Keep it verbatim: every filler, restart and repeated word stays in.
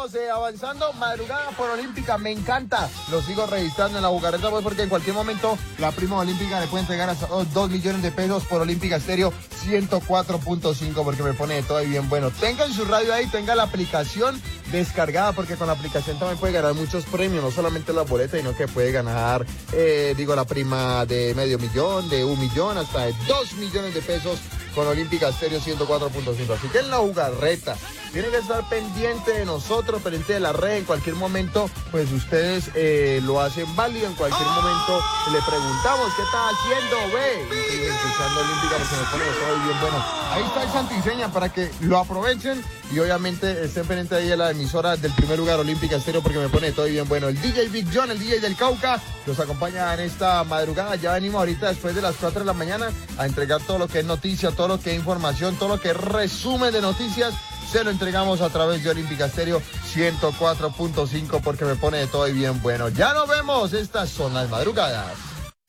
seguimos eh, avanzando. Madrugada por Olímpica, me encanta. Lo sigo registrando en la jugarreta, pues, porque en cualquier momento la prima olímpica le puede entregar hasta dos millones de pesos por Olímpica Estéreo ciento cuatro punto cinco, porque me pone de todo y bien bueno. Tengan su radio ahí, tenga la aplicación descargada, porque con la aplicación también puede ganar muchos premios, no solamente la boleta, sino que puede ganar, eh, digo, la prima de medio millón, de un millón, hasta de dos millones de pesos con Olímpica Estéreo ciento cuatro punto cinco. Así que en la jugarreta tienen que estar pendiente de nosotros, pendiente de la red. En cualquier momento, pues ustedes eh, lo hacen válido. En cualquier momento le preguntamos qué está haciendo, ve. Y siguen escuchando Olímpica porque me pone todo bien bueno. Ahí está el Santiseña para que lo aprovechen y obviamente estén pendientes ahí de la emisora del primer lugar, Olímpica Estéreo, porque me pone todo bien bueno. El D J Big John, el D J del Cauca, los acompaña en esta madrugada. Ya venimos ahorita después de las cuatro de la mañana a entregar todo lo que es noticia, todo lo que es información, todo lo que es resumen de noticias. Se lo entregamos a través de Olímpica Estéreo ciento cuatro punto cinco porque me pone de todo y bien bueno. Ya nos vemos, estas son las madrugadas.